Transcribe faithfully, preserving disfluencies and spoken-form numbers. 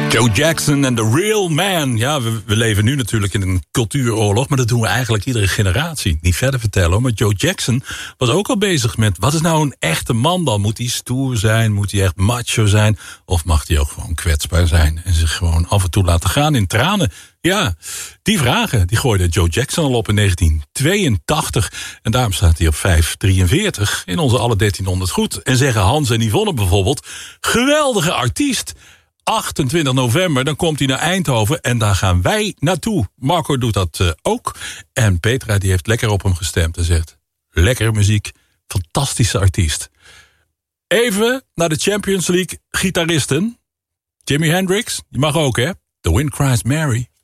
Joe Jackson en The Real Man. Ja, we, we leven nu natuurlijk in een cultuuroorlog, maar dat doen we eigenlijk iedere generatie. Niet verder vertellen hoor, maar Joe Jackson was ook al bezig met... wat is nou een echte man dan? Moet hij stoer zijn? Moet hij echt macho zijn? Of mag hij ook gewoon kwetsbaar zijn en zich gewoon af en toe laten gaan in tranen? Ja, die vragen die gooide Joe Jackson al op in negentien tweeëntachtig. En daarom staat hij op vijf drieënveertig in onze alle dertienhonderd goed. En zeggen Hans en Yvonne bijvoorbeeld... geweldige artiest... achtentwintig november, dan komt hij naar Eindhoven en daar gaan wij naartoe. Marco doet dat uh, ook. En Petra die heeft lekker op hem gestemd en zegt... lekkere muziek, fantastische artiest. Even naar de Champions League gitaristen. Jimi Hendrix, die mag ook hè. The Wind Cries Mary.